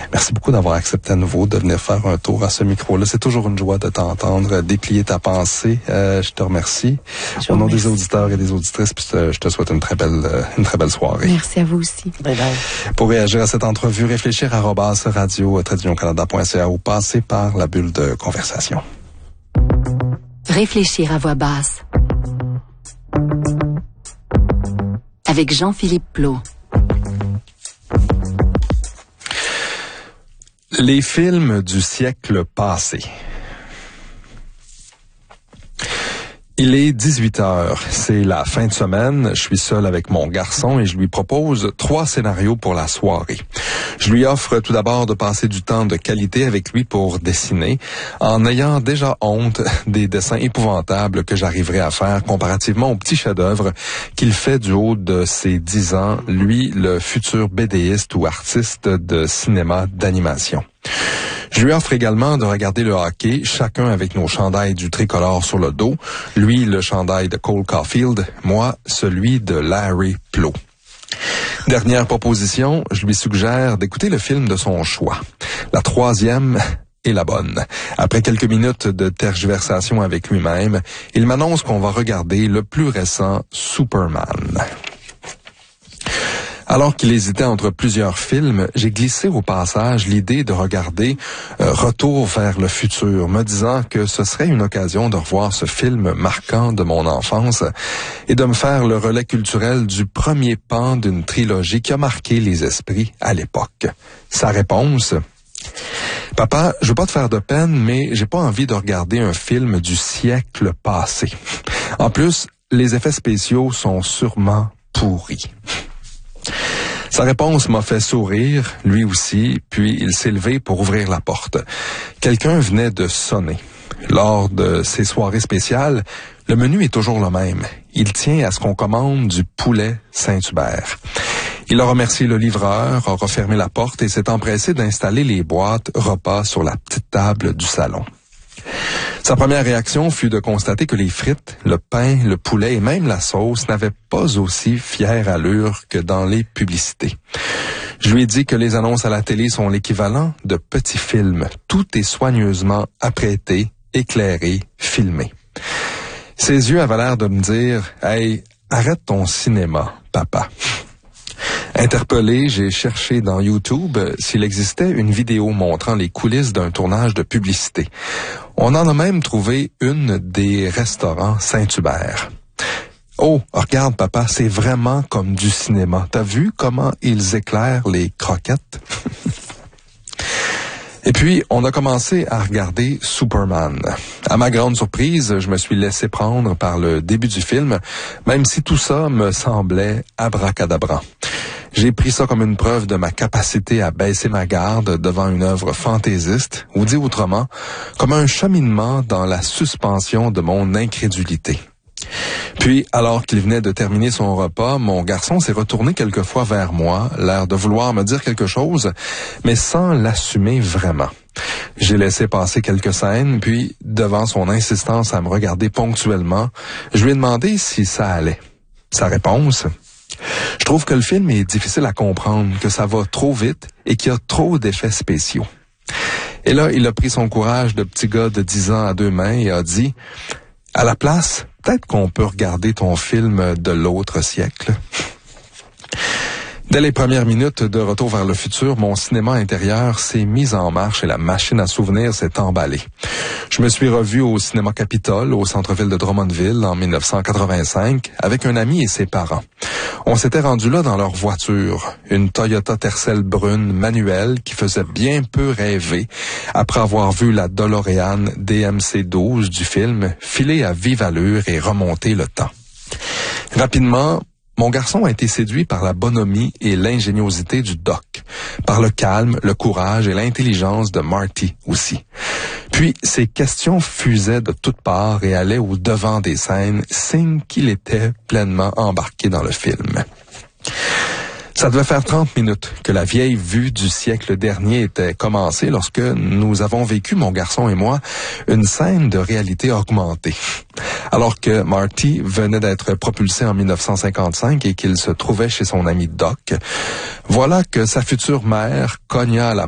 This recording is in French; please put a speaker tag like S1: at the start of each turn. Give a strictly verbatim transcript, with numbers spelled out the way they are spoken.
S1: Merci beaucoup d'avoir accepté à nouveau de venir faire un tour à ce micro-là. C'est toujours une joie de t'entendre déplier ta pensée. Euh, je te remercie.
S2: Je
S1: Au nom
S2: remercie.
S1: des auditeurs et des auditrices, puis je te souhaite une très belle, une très belle soirée.
S2: Merci à vous aussi.
S3: Bye bye.
S1: Pour réagir à cette entrevue, réfléchir arobase radio traduction canada point c a ou passer par la bulle de conversation.
S4: Réfléchir à voix basse. Avec Jean-Philippe Plot.
S1: Les films du siècle passé. Il est dix-huit heures, c'est la fin de semaine, je suis seul avec mon garçon et je lui propose trois scénarios pour la soirée. Je lui offre tout d'abord de passer du temps de qualité avec lui pour dessiner, en ayant déjà honte des dessins épouvantables que j'arriverai à faire comparativement au petit chef-d'œuvre qu'il fait du haut de ses dix ans, lui, le futur bédéiste ou artiste de cinéma d'animation. Je lui offre également de regarder le hockey, chacun avec nos chandails du tricolore sur le dos. Lui, le chandail de Cole Caulfield, moi, celui de Larry Plot. Dernière proposition, je lui suggère d'écouter le film de son choix. La troisième est la bonne. Après quelques minutes de tergiversation avec lui-même, il m'annonce qu'on va regarder le plus récent Superman. Alors qu'il hésitait entre plusieurs films, j'ai glissé au passage l'idée de regarder euh, Retour vers le futur, me disant que ce serait une occasion de revoir ce film marquant de mon enfance et de me faire le relais culturel du premier pan d'une trilogie qui a marqué les esprits à l'époque. Sa réponse: Papa, je veux pas te faire de peine, mais j'ai pas envie de regarder un film du siècle passé. En plus, les effets spéciaux sont sûrement pourris. Sa réponse m'a fait sourire, lui aussi, puis il s'est levé pour ouvrir la porte. Quelqu'un venait de sonner. Lors de ces soirées spéciales, le menu est toujours le même. Il tient à ce qu'on commande du poulet Saint-Hubert. Il a remercié le livreur, a refermé la porte et s'est empressé d'installer les boîtes repas sur la petite table du salon. Sa première réaction fut de constater que les frites, le pain, le poulet et même la sauce n'avaient pas aussi fière allure que dans les publicités. Je lui ai dit que les annonces à la télé sont l'équivalent de petits films. Tout est soigneusement apprêté, éclairé, filmé. Ses yeux avaient l'air de me dire « Hey, arrête ton cinéma, papa ». Interpellé, j'ai cherché dans YouTube s'il existait une vidéo montrant les coulisses d'un tournage de publicité. On en a même trouvé une des restaurants Saint-Hubert. Oh, regarde papa, c'est vraiment comme du cinéma. T'as vu comment ils éclairent les croquettes? Et puis, on a commencé à regarder Superman. À ma grande surprise, je me suis laissé prendre par le début du film, même si tout ça me semblait abracadabra. J'ai pris ça comme une preuve de ma capacité à baisser ma garde devant une œuvre fantaisiste, ou dit autrement, comme un cheminement dans la suspension de mon incrédulité. Puis, alors qu'il venait de terminer son repas, mon garçon s'est retourné quelquefois vers moi, l'air de vouloir me dire quelque chose, mais sans l'assumer vraiment. J'ai laissé passer quelques scènes, puis, devant son insistance à me regarder ponctuellement, je lui ai demandé si ça allait. Sa réponse: je trouve que le film est difficile à comprendre, que ça va trop vite et qu'il y a trop d'effets spéciaux. Et là, il a pris son courage de petit gars de dix ans à deux mains et a dit: à la place, peut-être qu'on peut regarder ton film de l'autre siècle. Dès les premières minutes de Retour vers le futur, mon cinéma intérieur s'est mis en marche et la machine à souvenirs s'est emballée. Je me suis revu au cinéma Capitole, au centre-ville de Drummondville, en dix-neuf cent quatre-vingt-cinq, avec un ami et ses parents. On s'était rendu là dans leur voiture, une Toyota Tercel brune manuelle qui faisait bien peu rêver après avoir vu la DeLorean D M C douze du film filer à vive allure et remonter le temps. Rapidement, mon garçon a été séduit par la bonhomie et l'ingéniosité du Doc, par le calme, le courage et l'intelligence de Marty aussi. Puis, ses questions fusaient de toutes parts et allaient au devant des scènes, signe qu'il était pleinement embarqué dans le film. Ça devait faire trente minutes que la vieille vue du siècle dernier était commencée lorsque nous avons vécu, mon garçon et moi, une scène de réalité augmentée. Alors que Marty venait d'être propulsé en dix-neuf cent cinquante-cinq et qu'il se trouvait chez son ami Doc, voilà que sa future mère cogna à la